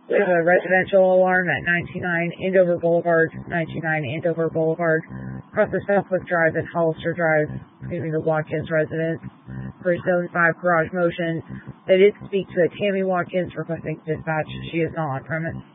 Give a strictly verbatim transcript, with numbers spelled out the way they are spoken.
We have a residential alarm at ninety-nine Andover Boulevard, ninety-nine Andover Boulevard, across the Southwick Drive and Hollister Drive, leaving the Watkins residence. For Zone five garage motion, they did speak to a Tammy Watkins requesting dispatch. She is not on premise.